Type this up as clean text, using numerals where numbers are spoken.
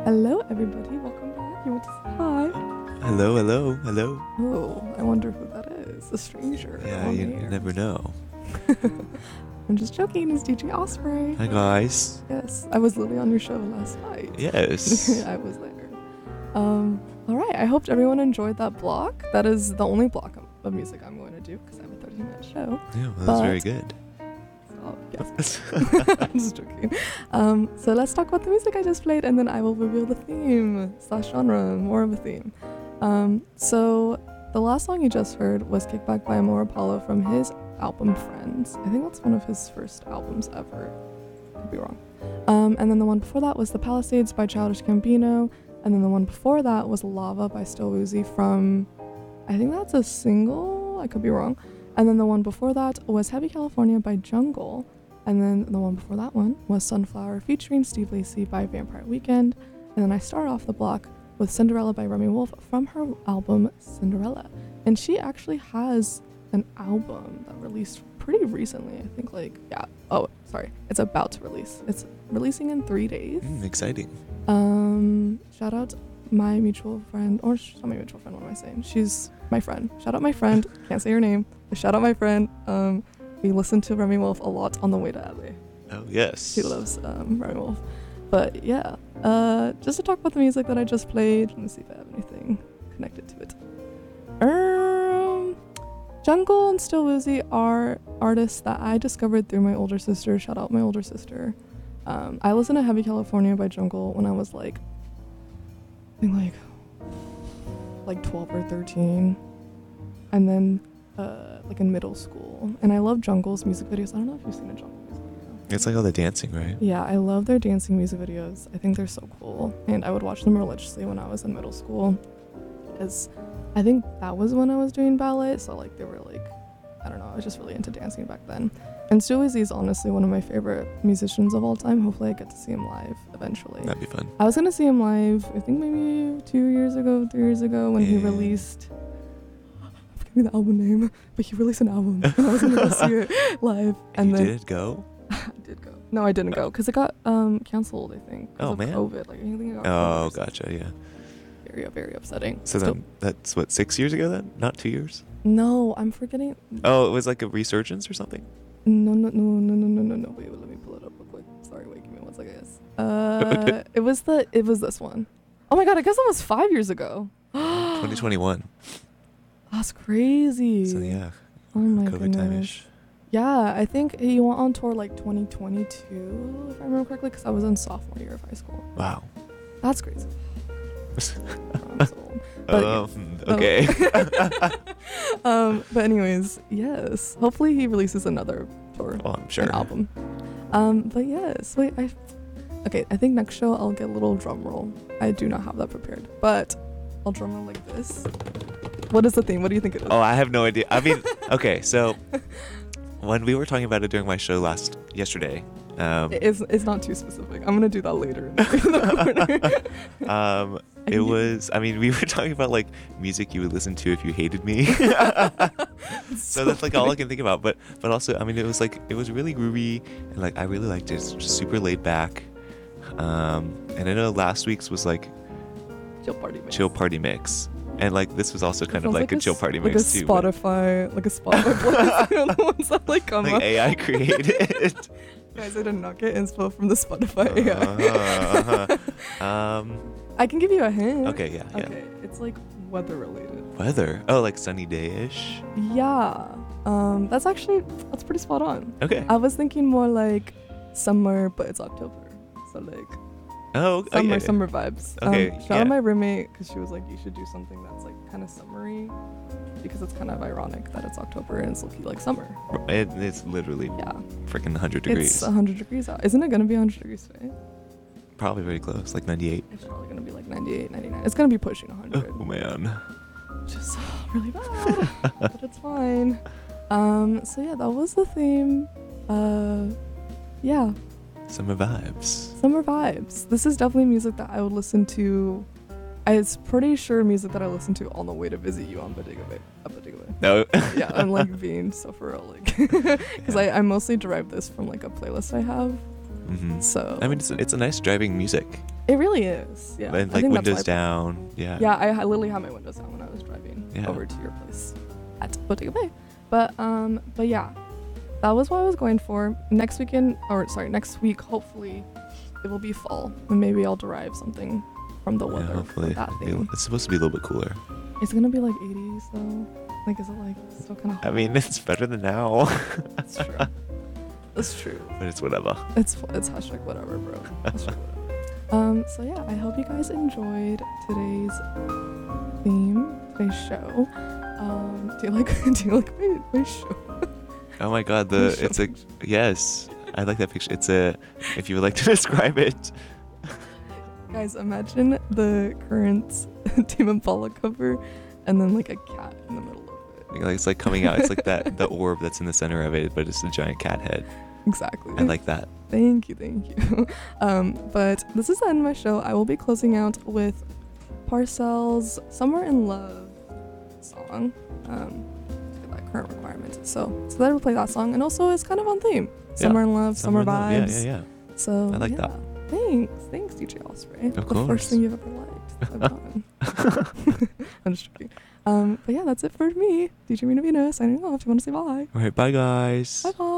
Hello, everybody. Welcome back. You want to say hi? Hello, hello, hello. Oh, I wonder who that is. A stranger. Yeah, you never know. I'm just joking. It's DJ Osprey. Hi, guys. Yes, I was literally on your show last night. Yes. I was there. All right. I hope everyone enjoyed that block. That is the only block of music I'm going to do because I have a 30-minute show. Yeah, well, that's very good. Oh, yes. I'm just joking. So let's talk about the music I just played, and then I will reveal the theme / genre, more of a theme. So the last song you just heard was Kickback by Amor Apollo from his album Friends. I think that's one of his first albums ever. Could be wrong. And then the one before that was The Palisades by Childish Gambino, and then the one before that was Lava by Still Woozy from, I think that's a single, I could be wrong. And then the one before that was Heavy California by Jungle. And then the one before that one was Sunflower featuring Steve Lacy by Vampire Weekend. And then I started off the block with Cinderella by Remi Wolf from her album Cinderella. And she actually has an album that released pretty recently. I think it's about to release. It's releasing in 3 days. Exciting. Shout out my mutual friend, or she's not my mutual friend, what am I saying? She's my friend. Shout out my friend. Can't say her name. But shout out my friend. We listened to Remi Wolf a lot on the way to LA. Oh, yes. She loves Remi Wolf. But yeah, just to talk about the music that I just played. Let me see if I have anything connected to it. Jungle and Still Woozy are artists that I discovered through my older sister. Shout out my older sister. I listened to Heavy California by Jungle when I was like 12 or 13, and then in middle school. And I love Jungle's music videos. I don't know if you've seen a Jungle music video. It's like all the dancing, right? Yeah, I love their dancing music videos. I think they're so cool, and I would watch them religiously when I was in middle school, because I think that was when I was doing ballet. So they were I don't know, I was just really into dancing back then. And Still Woozy is honestly one of my favorite musicians of all time. Hopefully I get to see him live eventually. That'd be fun. I was going to see him live, I think maybe 3 years ago when he released, I'm forgetting the album name, but he released an album and I was going to go see it live. And you then did go? I did go. No, I didn't go because it got canceled, I think. Oh, man. COVID. I think it got Oh, COVID. gotcha, yeah. Very, very upsetting. So then, that's what, 6 years ago then? Not 2 years? No, I'm forgetting. Oh, it was like a resurgence or something? No. Wait, let me pull it up real quick. Sorry, wait, give me 1 second. It was this one. Oh my god, I guess it was 5 years ago. 2021. That's crazy. So yeah. Oh my COVID goodness. time-ish. Yeah, I think he went on tour 2022, if I remember correctly, because I was in sophomore year of high school. Wow. That's crazy. I'm so old. But, okay. But anyways, yes. Hopefully he releases another tour. Oh, I'm sure. An album. But yes. Wait, I think next show I'll get a little drum roll. I do not have that prepared, but I'll drum roll like this. What is the theme? What do you think it is? Oh, I have no idea. I mean, okay, so when we were talking about it during my show yesterday, it's not too specific. I'm gonna do that later in the corner. we were talking about music you would listen to if you hated me. So that's all I can think about. But also, it was really groovy, and I really liked it. It's just super laid back. And I know last week's was chill party mix. And this was also kind of a chill party mix too. Like a Spotify playlist. You know, the ones that come up. AI created. Guys, I did not get inspo from the Spotify AI. I can give you a hint. Okay, yeah. Okay, it's weather related. Weather? Oh, sunny day-ish? Yeah. That's pretty spot on. Okay. I was thinking more summer, but it's October. So summer vibes. Okay. Shout out my roommate, because she was you should do something that's kind of summery, because it's kind of ironic that it's October and it's looking like summer. It's literally freaking 100 degrees. It's 100 degrees out. Isn't it going to be 100 degrees today? Probably very close, 98. It's probably going to be 98, 99. It's going to be pushing 100. Oh, man. Which is really bad, but it's fine. So yeah, that was the theme. Yeah. Summer vibes. Summer vibes. This is definitely music that I would listen to. It's pretty sure music that I listen to on the way to visit you on Bodega Bay. No. Yeah, I'm being so for real, because I mostly derive this from a playlist I have. Mm-hmm. So it's a nice driving music. It really is. Yeah. And I like think that's windows why- down. Yeah. Yeah, I literally had my windows down when I was driving Yeah. over to your place at Bottega Bay. But yeah, that was what I was going for. Next week, hopefully, it will be fall, and maybe I'll derive something from the Yeah, weather hopefully. for that thing. It's supposed to be a little bit cooler. It's gonna be like 80s though. Like, is it like still kind of hot? I mean, it's better than now. That's true. That's true. But it's whatever. It's hashtag whatever, bro. Hashtag whatever. So yeah, I hope you guys enjoyed today's show. Do you like my show? Oh my god, My show it's a yes. I like that picture. It's a if you would like to describe it. Guys, imagine the current Tame Impala cover, and then like a cat in the middle of it. Like, it's like coming out. It's like that the orb that's in the center of it, but it's a giant cat head. Exactly. I like that. Thank you. But this is the end of my show. I will be closing out with Parcells' "Somewhere in Love" song. That current requirement. So that will play that song, and also it's kind of on theme. Somewhere in Love, summer vibes. Yeah. So I like yeah. that. Thanks, DJ Osprey. Of the course. first thing you've ever liked. I've done. I'm just joking. But yeah, that's it for me. DJ Mina Vina signing off. Do you want to say bye? All right, bye guys. Bye bye.